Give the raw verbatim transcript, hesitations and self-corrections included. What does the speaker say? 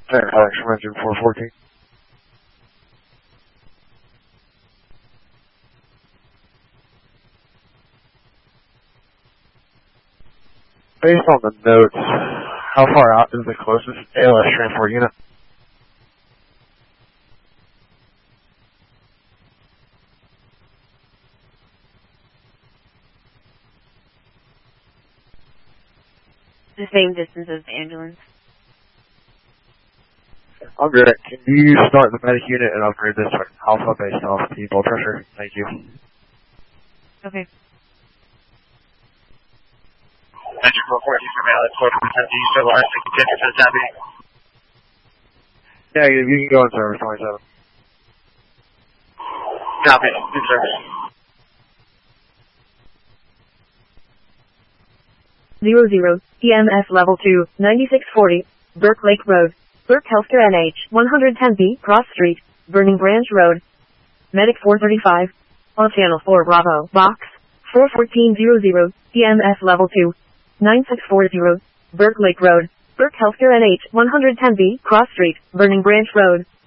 Alright, Alex, from engine four fourteen. Based on the notes, how far out is the closest A L S transport unit? The same distance as the ambulance. I'm good. Can you start the medic unit and upgrade this to Alpha based off the blood pressure? Thank you. Okay. Engine four fourteen from Alex, four percent D, Civil R six ten percent deputy. Yeah, you, you can go in service twenty-seven. Copy, in service. Zero zero, E M S level two, ninety-six forty, Burke Lake Road, Burke Healthcare N H, one ten B, Cross Street, Burning Branch Road. Medic four thirty-five, on channel four Bravo, box, four fourteen zero zero, E M S level two, nine six four zero, Burke Lake Road, Burke Healthcare N H, one ten B, Cross Street, Burning Branch Road.